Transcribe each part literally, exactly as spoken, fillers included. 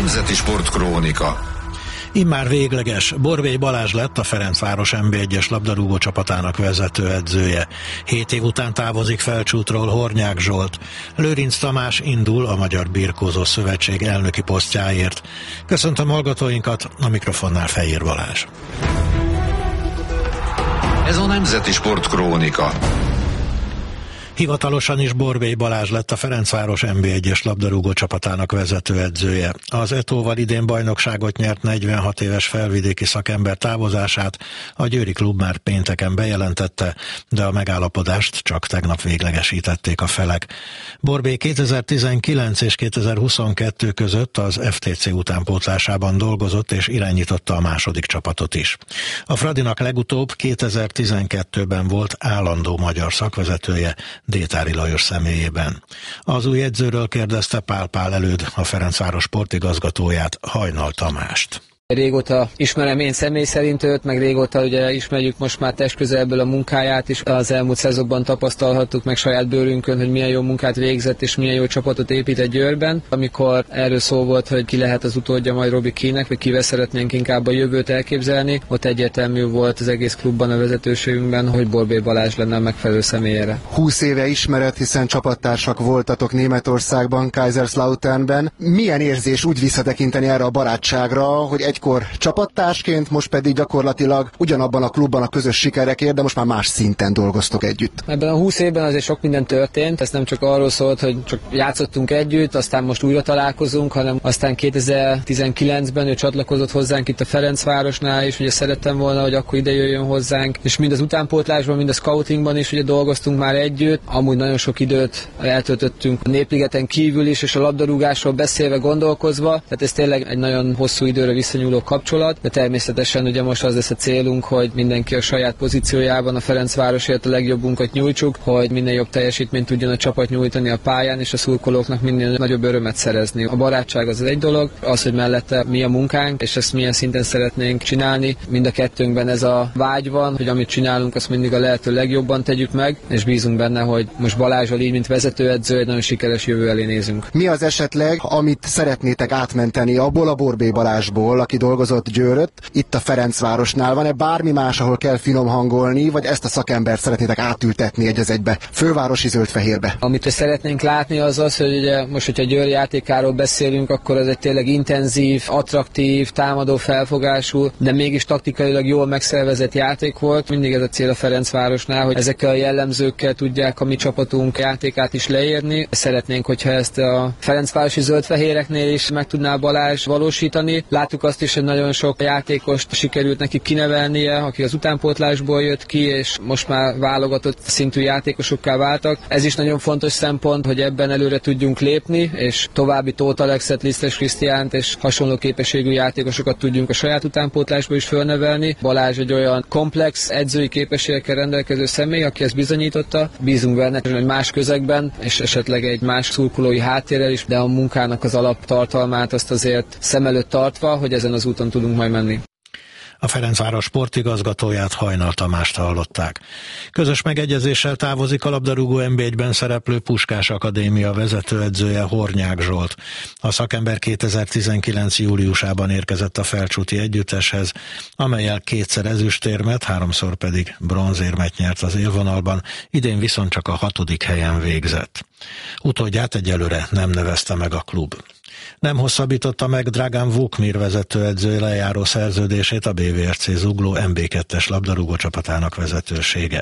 Nemzeti Sportkrónika. Immár végleges, Borbély Balázs lett a Ferencváros em bé egyes labdarúgó csapatának vezetőedzője. Hét év után távozik Felcsútról Hornyák Zsolt. Lőrinc Tamás indul a Magyar Birkózó Szövetség elnöki posztjáért. Köszöntöm hallgatóinkat, a mikrofonnál Fejér Balázs. Ez a Nemzeti Sportkrónika. Hivatalosan is Borbély Balázs lett a Ferencváros em bé egyes labdarúgó csapatának vezetőedzője. Az Etóval idén bajnokságot nyert negyvenhat éves felvidéki szakember távozását a győri klub már pénteken bejelentette, de a megállapodást csak tegnap véglegesítették a felek. Borbély kétezer-tizenkilenc és kétezer-huszonkettő között az ef té cé utánpótlásában dolgozott és irányította a második csapatot is. A Fradinak legutóbb kétezer-tizenkettőben volt állandó magyar szakvezetője, Détári Lajos személyében. Az új edzőről kérdezte Pál Pál Előd, a Ferencváros sportigazgatóját, Hajnal Tamást. Régóta ismerem én személy szerint őt, meg régóta ugye ismerjük most már testközelből a munkáját is. Az elmúlt szezonban tapasztalhattuk meg saját bőrünkön, hogy milyen jó munkát végzett és milyen jó csapatot épített Győrben. Amikor erről szó volt, hogy ki lehet az utódja majd Robi Kínek, vagy kivel szeretnénk inkább a jövőt elképzelni, ott egyértelmű volt az egész klubban, a vezetőségünkben, hogy Borbély Balázs lenne a megfelelő személyére. húsz éve ismeret, hiszen csapattársak voltatok Németországban, Kaiserslauternben. Milyen érzés úgy visszatekinteni erre a barátságra, hogy egy egykor csapattársként, most pedig gyakorlatilag ugyanabban a klubban a közös sikerekért, de most már más szinten dolgoztok együtt. Ebben a húsz évben azért sok minden történt, ez nem csak arról szólt, hogy csak játszottunk együtt, aztán most újra találkozunk, hanem aztán kétezer-tizenkilencben ő csatlakozott hozzánk itt a Ferencvárosnál, és ugye szerettem volna, hogy akkor ide jöjjön hozzánk, és mind az utánpótlásban, mind a scoutingban is ugye dolgoztunk már együtt. Amúgy nagyon sok időt eltöltöttünk a Népligeten kívül is, és a labdarúgásról beszélve, gondolkozva, tehát ez tényleg egy nagyon hosszú időre visszanyúló kapcsolat, de természetesen ugye most az lesz a célunk, hogy mindenki a saját pozíciójában a Ferencvárosért a legjobbunkat nyújtsuk, hogy minél jobb teljesítményt tudjon a csapat nyújtani a pályán, és a szurkolóknak minél nagyobb örömet szerezni. A barátság az egy dolog, az, hogy mellette mi a munkánk, és ezt milyen szinten szeretnénk csinálni. Mind a kettőnkben ez a vágy van, hogy amit csinálunk, azt mindig a lehető legjobban tegyük meg, és bízunk benne, hogy most Balázsral így, mint vezetőedző, egy nagyon sikeres jövő elé nézünk. Mi az esetleg, amit szeretnétek átmenteni abból a Borbély Balázsból, aki dolgozott Győröt, itt a Ferencvárosnál? Van-e bármi más, ahol kell finom hangolni, vagy ezt a szakembert szeretnétek átültetni egy az egybe, fővárosi zöld-fehérbe? Amit szeretnénk látni az az, hogy ugye most, hogyha Győr játékáról beszélünk, akkor ez egy tényleg intenzív, attraktív, támadó felfogású, de mégis taktikailag jól megszervezett játék volt. Mindig ez a cél a Ferencvárosnál, hogy ezekkel a jellemzőkkel tudják a mi csapatunk játékát is leírni. Szeretnénk, hogyha ezt a ferencvárosi zöld-fehéreknél is meg tudná Balázs valósítani. Láttuk azt is, hogy nagyon sok játékost sikerült neki kinevelnie, aki az utánpótlásból jött ki, és most már válogatott szintű játékosokká váltak. Ez is nagyon fontos szempont, hogy ebben előre tudjunk lépni, és további Tóth Alexet, Lisztes Krisztiánt és hasonló képességű játékosokat tudjunk a saját utánpótlásból is fölnevelni. Balázs egy olyan komplex edzői képességekkel rendelkező személy, aki ezt bizonyította. Bízunk benne, hogy más közegben, és esetleg egy más szurkolói háttérrel is, de a munkának az alaptartalmát azt azért szem előtt tartva, hogy ezen az úton tudunk majd menni. A Ferencváros sportigazgatóját, Hajnal Tamást hallották. Közös megegyezéssel távozik a labdarúgó em bé egyben szereplő Puskás Akadémia vezetőedzője, Hornyák Zsolt. A szakember kétezer-tizenkilenc júliusában érkezett a felcsúti együtteshez, amellyel kétszer ezüstérmet, háromszor pedig bronzérmet nyert az élvonalban, idén viszont csak a hatodik helyen végzett. Utódját egyelőre nem nevezte meg a klub. Nem hosszabbította meg Dragan Vukmir vezetőedző lejáró szerződését a bé vé es cé Zugló em bé kettes labdarúgó csapatának vezetősége.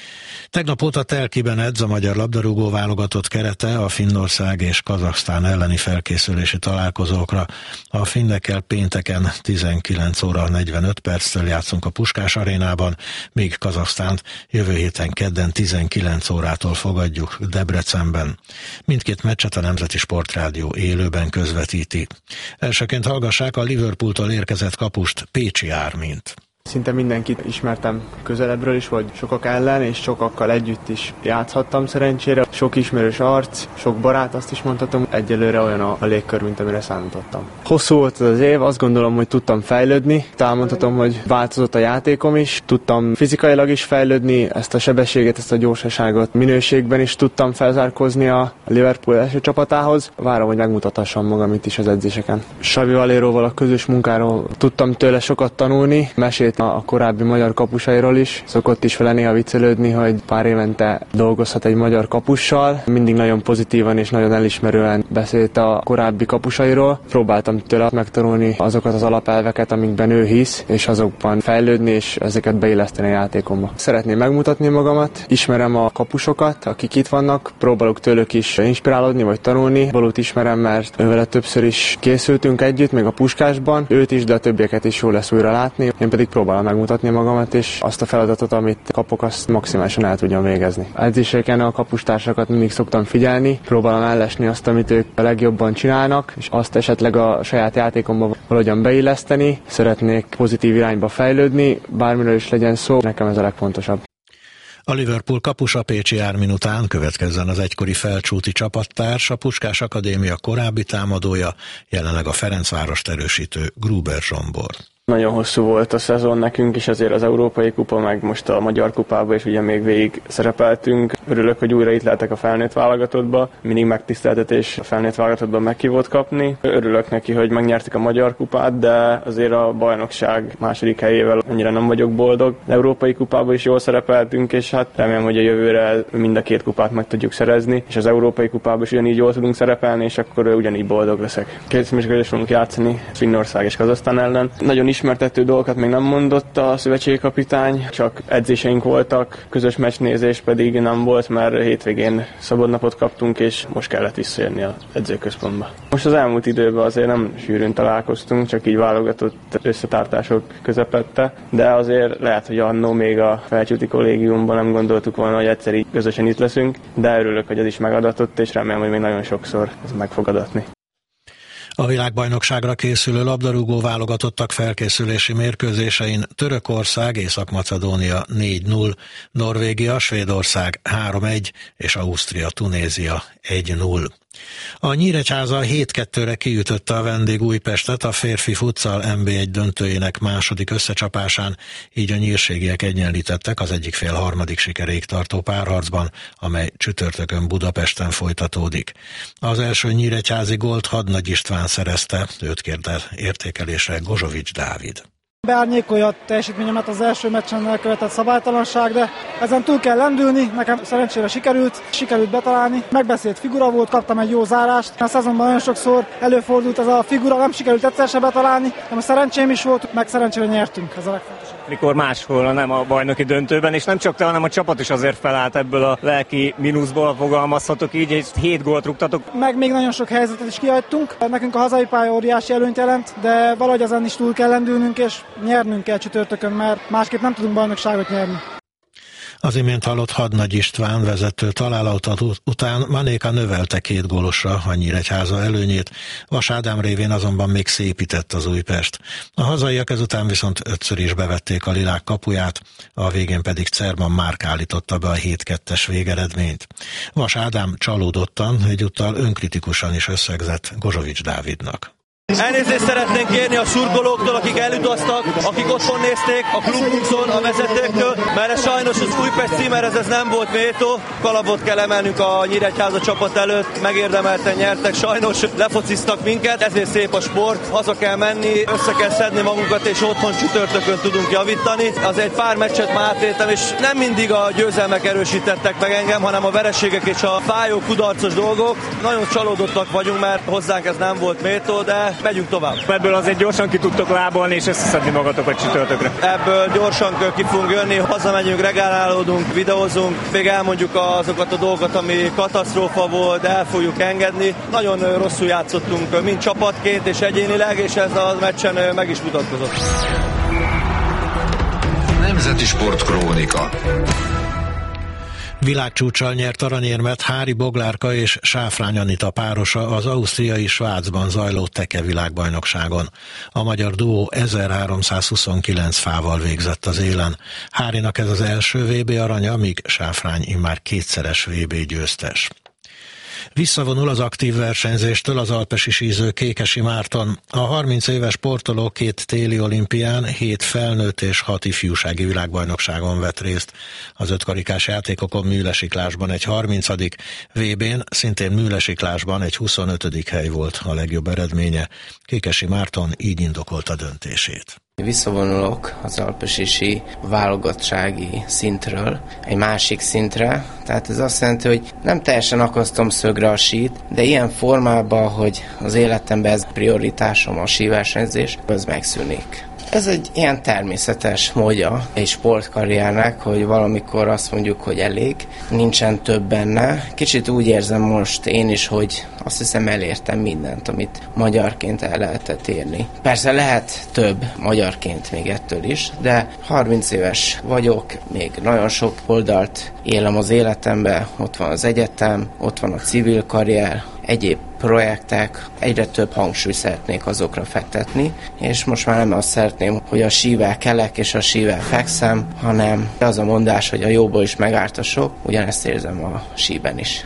Tegnap óta Telkiben edz a magyar labdarúgó válogatott kerete a Finnország és Kazaksztán elleni felkészülési találkozókra. A finnekkel pénteken tizenkilenc óra negyvenöt perctől játszunk a Puskás arénában, míg Kazaksztánt jövő héten kedden tizenkilenc órától fogadjuk Debrecenben. Mindkét meccset a Nemzeti Sportrádió élőben közvetíti. Elsőként hallgassák a Liverpooltól érkezett kapust, Pécsi Ármint. Szinte mindenkit ismertem közelebbről is, vagy sokak ellen, és sokakkal együtt is játszhattam szerencsére. Sok ismerős arc, sok barát, azt is mondhatom, egyelőre olyan a, a légkör, mint amire számítottam. Hosszú volt az év, azt gondolom, hogy tudtam fejlődni. Talán mondhatom, hogy változott a játékom is, tudtam fizikailag is fejlődni, ezt a sebességet, ezt a gyorsaságot minőségben is tudtam felzárkózni a Liverpool első csapatához. Várom, hogy megmutathassam magam itt is az edzéseken. Xavi Valéróval a közös munkáról tudtam tőle sokat tanulni, mesélt a korábbi magyar kapusairól is. Szokott is vele néha viccelődni, hogy pár évente dolgozhat egy magyar kapussal. Mindig nagyon pozitívan és nagyon elismerően beszélt a korábbi kapusairól. Próbáltam tőle megtanulni azokat az alapelveket, amikben ő hisz, és azokban fejlődni, és ezeket beilleszteni a játékomba. Szeretném megmutatni magamat, ismerem a kapusokat, akik itt vannak, próbálok tőlük is inspirálódni vagy tanulni. Balút ismerem, mert ővele többször is készültünk együtt, még a Puskásban. Őt is, de a többieket is jó lesz újra látni. Én pedig próbálom megmutatni magamat, és azt a feladatot, amit kapok, azt maximálisan el tudjam végezni. Edzéseken a kapustársakat mindig szoktam figyelni, próbálom ellesni azt, amit ők a legjobban csinálnak, és azt esetleg a saját játékomba valahogyan beilleszteni. Szeretnék pozitív irányba fejlődni, bármiről is legyen szó, nekem ez a legfontosabb. A Liverpool kapusa Pécsi Ármin után következzen az egykori felcsúti csapattárs, a Puskás Akadémia korábbi támadója, jelenleg a Ferencvárost erősítő Gruber Zsombor. Nagyon hosszú volt a szezon nekünk is, azért az Európai Kupa, meg most a Magyar Kupában is ugye még végig szerepeltünk. Örülök, hogy újra itt lehetek a felnőtt válogatottba. Mindig megtiszteltetés a felnőtt válogatottban megkívott kapni. Örülök neki, hogy megnyertük a Magyar Kupát, de azért a bajnokság második helyével annyira nem vagyok boldog. Az Európai Kupában is jól szerepeltünk, és hát remélem, hogy a jövőre mind a két kupát meg tudjuk szerezni, és az Európai Kupában is ugyanígy jól tudunk szerepelni, és akkor ugyanígy boldog leszek. Két mérkőzést fogunk játszani Finnország és Kazahsztán ellen. Nagyon ismertető dolgokat még nem mondott a szövetségi kapitány, csak edzéseink voltak, közös meccsnézés pedig nem volt, mert hétvégén szabadnapot kaptunk, és most kellett visszajönni az edzőközpontba. Most az elmúlt időben azért nem sűrűn találkoztunk, csak így válogatott összetártások közepette, de azért lehet, hogy annó még a felcsúti kollégiumban nem gondoltuk volna, hogy egyszer így közösen itt leszünk, de örülök, hogy ez is megadatott, és remélem, hogy még nagyon sokszor ez meg fog adatni. A világbajnokságra készülő labdarúgó válogatottak felkészülési mérkőzésein Törökország, Észak-Macedónia négy null, Norvégia, Svédország három egy és Ausztria, Tunézia egy null. A Nyíregyháza hét kettőre kiütötte a vendég Újpestet a férfi futsal en bé egy döntőjének második összecsapásán, így a nyírségiek egyenlítettek az egyik fél harmadik sikeréig tartó párharcban, amely csütörtökön Budapesten folytatódik. Az első nyíregyházi gólt Hadnagy István szerezte, őt kérte értékelésre Gozsovics Dávid. Beárnyékolja a teljesítményemet az első meccsen elkövetett szabálytalanság, de ezen túl kell lendülni, nekem szerencsére sikerült, sikerült betalálni. Megbeszélt figura volt, kaptam egy jó zárást. A szezonban nagyon sokszor előfordult ez a figura, nem sikerült egyszer se betalálni, de a szerencsém is volt, meg szerencsére nyertünk, ez a legfontosabb. Mikor máshol, nem a bajnoki döntőben, és nem csak te, hanem a csapat is azért felállt ebből a lelki mínuszból, fogalmazhatok így, és hét gólt rúgtatok. Meg még nagyon sok helyzetet is kihagytunk. Nekünk a hazai pálya óriási előnyt jelent, de valahogy ezen is túl kell lendülnünk, és nyernünk kell csütörtökön, mert másképp nem tudunk bajnokságot nyerni. Az imént hallott Hadnagy István vezető találata után Manéka növelte két gólosra a Nyíregyháza előnyét, Vas Ádám révén azonban még szépített az Újpest. A hazaiak ezután viszont ötször is bevették a lilák kapuját, a végén pedig Cerman Márk állította be a hét kettes végeredményt. Vas Ádám csalódottan, egyúttal önkritikusan is összegzett Gozsovics Dávidnak. Elnézést szeretnénk kérni a szurkolóktól, akik elutaztak, akik otthon nézték, a klubbuszon, a vezetőktől, mert ez sajnos az Újpest címerhez ez nem volt méltó. Kalapot kell emelnünk a Nyíregyháza csapat előtt, megérdemelten nyertek, sajnos lefociztak minket, ezért szép a sport, haza kell menni, össze kell szedni magunkat, és otthon csütörtökön tudunk javítani. Azért egy pár meccset már átéltem, és nem mindig a győzelmek erősítettek meg engem, hanem a vereségek és a fájó, kudarcos dolgok. Nagyon csalódottak vagyunk, mert hozzánk ez nem volt méltó, de megyünk tovább. Ebből azért gyorsan ki tudtok lábolni és összeszedni magatokat csütörtökre. Ebből gyorsan ki fogunk jönni, hazamegyünk, regálálódunk, videózunk, még elmondjuk azokat a dolgokat, ami katasztrófa volt, de el fogjuk engedni. Nagyon rosszul játszottunk, mind csapatként és egyénileg, és ez a meccsen meg is mutatkozott. Nemzeti Sportkrónika. Világcsúccsal nyert aranyérmet Hári Boglárka és Sáfrány Anita párosa az ausztriai Svájcban zajló teke világbajnokságon. A magyar duó ezerháromszázhuszonkilenc fával végzett az élen. Hárinak ez az első vé bé aranya, míg Sáfrány immár kétszeres vé bé győztes. Visszavonul az aktív versenyzéstől az alpesi síző Kékesi Márton. A harminc éves sportoló két téli olimpián, hét felnőtt és hat ifjúsági világbajnokságon vett részt. Az ötkarikás játékokon műlesiklásban egy harmincadik vé bén, szintén műlesiklásban egy huszonötödik hely volt a legjobb eredménye. Kékesi Márton így indokolta döntését. Visszavonulok az alpesi sí válogattsági szintről egy másik szintre, tehát ez azt jelenti, hogy nem teljesen akasztom szögre a sít, de ilyen formában, hogy az életemben ez prioritásom a síversenyzés, az megszűnik. Ez egy ilyen természetes módja egy sportkarriernek, hogy valamikor azt mondjuk, hogy elég, nincsen több benne. Kicsit úgy érzem most én is, hogy azt hiszem elértem mindent, amit magyarként el lehetett érni. Persze lehet több magyarként még ettől is, de harminc éves vagyok, még nagyon sok oldalt élem az életembe, ott van az egyetem, ott van a civil karrier, egyéb projektek, egyre több hangsúlyt szeretnék azokra fektetni, és most már nem azt szeretném, hogy a sível kelek és a sível fekszem, hanem az a mondás, hogy a jóból is megárt a sok, ugyanezt érzem a síben is.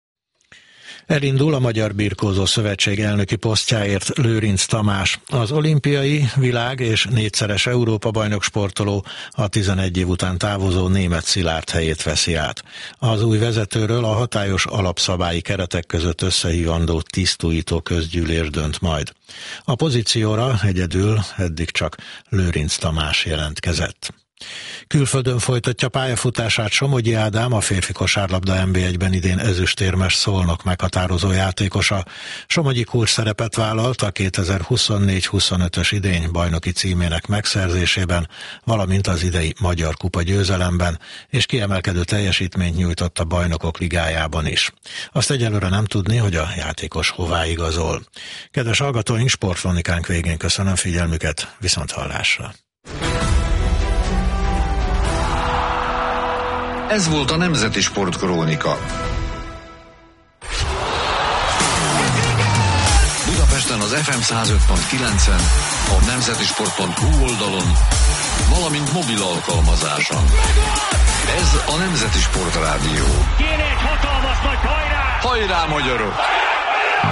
Elindul a Magyar Birkózó Szövetség elnöki posztjáért Lőrinc Tamás. Az olimpiai, világ és négyszeres Európa-bajnok sportoló a tizenegy év után távozó Németh Szilárd helyét veszi át. Az új vezetőről a hatályos alapszabályi keretek között összehívandó tisztújító közgyűlés dönt majd. A pozícióra egyedül eddig csak Lőrinc Tamás jelentkezett. Külföldön folytatja pályafutását Somogyi Ádám, a férfi kosárlabda en bé egyben idén ezüstérmes Szolnok meghatározó játékosa. Somogyi kulcs szerepet vállalt a kétezer-huszonnégy huszonötös idény bajnoki címének megszerzésében, valamint az idei Magyar Kupa győzelemben, és kiemelkedő teljesítményt nyújtott a Bajnokok Ligájában is. Azt egyelőre nem tudni, hogy a játékos hová igazol. Kedves hallgatóink, sportkronikánk végén köszönöm figyelmüket, viszonthallásra! Ez volt a Nemzeti Sportkrónika. Budapesten az ef em száz öt pont kilencen, a nemzetisport pont hu oldalon, valamint mobil alkalmazáson. Ez a Nemzeti Sport Rádió. Kéne egy hatalmas nagy hajrá! Hajrá, magyarok!